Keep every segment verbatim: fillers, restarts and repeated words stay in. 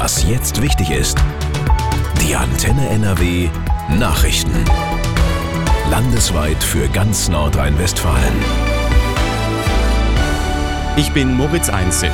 Was jetzt wichtig ist. Die Antenne N R W Nachrichten. Landesweit für ganz Nordrhein-Westfalen. Ich bin Moritz Einzel.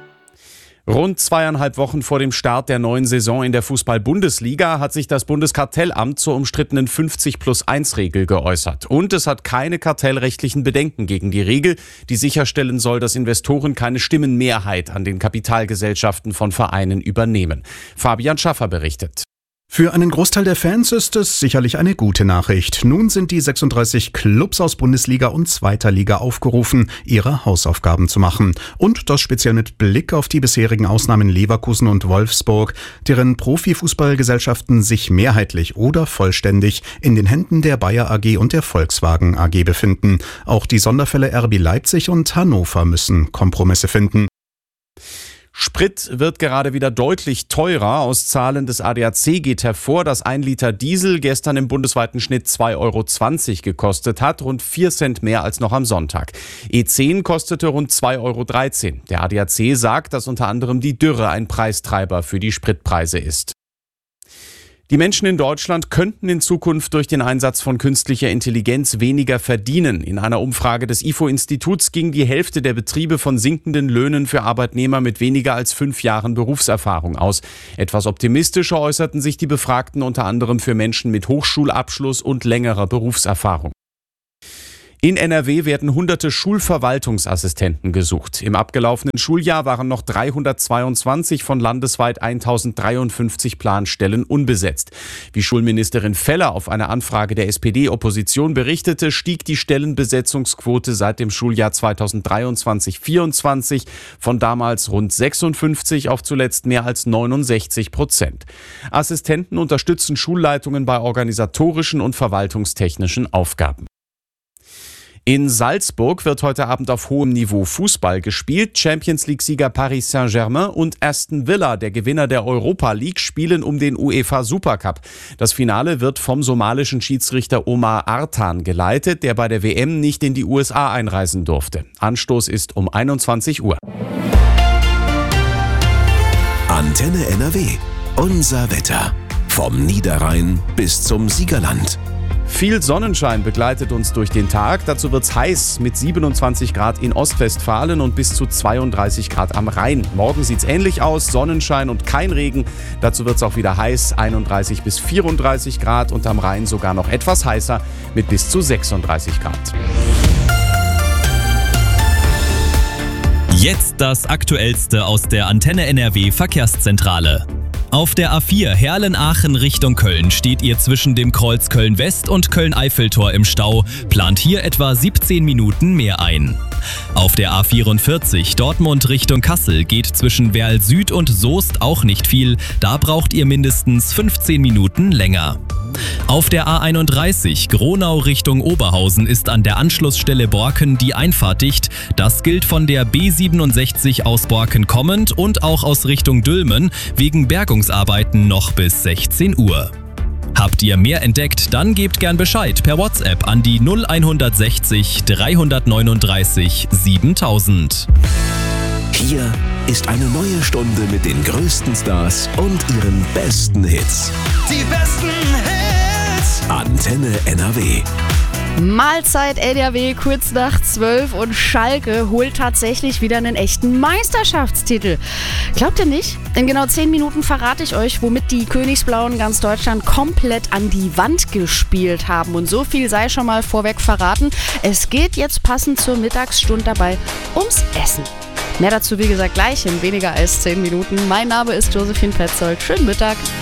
Rund zweieinhalb Wochen vor dem Start der neuen Saison in der Fußball-Bundesliga hat sich das Bundeskartellamt zur umstrittenen fünfzig plus eins Regel geäußert. Und es hat keine kartellrechtlichen Bedenken gegen die Regel, die sicherstellen soll, dass Investoren keine Stimmenmehrheit an den Kapitalgesellschaften von Vereinen übernehmen. Fabian Schaffer berichtet. Für einen Großteil der Fans ist es sicherlich eine gute Nachricht. Nun sind die sechsunddreißig Clubs aus Bundesliga und zweiter Liga aufgerufen, ihre Hausaufgaben zu machen. Und das speziell mit Blick auf die bisherigen Ausnahmen Leverkusen und Wolfsburg, deren Profifußballgesellschaften sich mehrheitlich oder vollständig in den Händen der Bayer A G und der Volkswagen A G befinden. Auch die Sonderfälle R B Leipzig und Hannover müssen Kompromisse finden. Sprit wird gerade wieder deutlich teurer. Aus Zahlen des A D A C geht hervor, dass ein Liter Diesel gestern im bundesweiten Schnitt zwei Euro zwanzig gekostet hat, rund vier Cent mehr als noch am Sonntag. E zehn kostete rund zwei Euro dreizehn. Der A D A C sagt, dass unter anderem die Dürre ein Preistreiber für die Spritpreise ist. Die Menschen in Deutschland könnten in Zukunft durch den Einsatz von künstlicher Intelligenz weniger verdienen. In einer Umfrage des I F O-Instituts ging die Hälfte der Betriebe von sinkenden Löhnen für Arbeitnehmer mit weniger als fünf Jahren Berufserfahrung aus. Etwas optimistischer äußerten sich die Befragten unter anderem für Menschen mit Hochschulabschluss und längerer Berufserfahrung. In N R W werden hunderte Schulverwaltungsassistenten gesucht. Im abgelaufenen Schuljahr waren noch dreihundertzweiundzwanzig von landesweit eintausenddreiundfünfzig Planstellen unbesetzt. Wie Schulministerin Feller auf eine Anfrage der S P D-Opposition berichtete, stieg die Stellenbesetzungsquote seit dem Schuljahr zweitausenddreiundzwanzig vierundzwanzig von damals rund sechsundfünfzig auf zuletzt mehr als neunundsechzig Prozent. Assistenten unterstützen Schulleitungen bei organisatorischen und verwaltungstechnischen Aufgaben. In Salzburg wird heute Abend auf hohem Niveau Fußball gespielt. Champions-League-Sieger Paris Saint-Germain und Aston Villa, der Gewinner der Europa League, spielen um den UEFA Supercup. Das Finale wird vom somalischen Schiedsrichter Omar Artan geleitet, der bei der W M nicht in die U S A einreisen durfte. Anstoß ist um einundzwanzig Uhr. Antenne N R W. Unser Wetter. Vom Niederrhein bis zum Siegerland. Viel Sonnenschein begleitet uns durch den Tag. Dazu wird's heiß mit siebenundzwanzig Grad in Ostwestfalen und bis zu zweiunddreißig Grad am Rhein. Morgen sieht's ähnlich aus, Sonnenschein und kein Regen. Dazu wird's auch wieder heiß, einunddreißig bis vierunddreißig Grad und am Rhein sogar noch etwas heißer mit bis zu sechsunddreißig Grad. Jetzt das Aktuellste aus der Antenne N R W Verkehrszentrale. Auf der A vier Herlen-Aachen Richtung Köln steht ihr zwischen dem Kreuz Köln-West und Köln-Eiffeltor im Stau. Plant hier etwa siebzehn Minuten mehr ein. Auf der A vierundvierzig Dortmund Richtung Kassel geht zwischen Werl Süd und Soest auch nicht viel. Da braucht ihr mindestens fünfzehn Minuten länger. Auf der A einunddreißig Gronau Richtung Oberhausen ist an der Anschlussstelle Borken die Einfahrt dicht. Das gilt von der B siebenundsechzig aus Borken kommend und auch aus Richtung Dülmen wegen Bergungsarbeiten noch bis sechzehn Uhr. Habt ihr mehr entdeckt, dann gebt gern Bescheid per WhatsApp an die null hundertsechzig dreihundertneununddreißig siebentausend. Hier ist eine neue Stunde mit den größten Stars und ihren besten Hits. Die besten Hits! Antenne N R W. Mahlzeit N R W, kurz nach zwölf und Schalke holt tatsächlich wieder einen echten Meisterschaftstitel. Glaubt ihr nicht? In genau zehn Minuten verrate ich euch, womit die Königsblauen ganz Deutschland komplett an die Wand gespielt haben. Und so viel sei schon mal vorweg verraten. Es geht jetzt passend zur Mittagsstunde dabei ums Essen. Mehr dazu, wie gesagt, gleich in weniger als zehn Minuten. Mein Name ist Josephine Petzold. Schönen Mittag.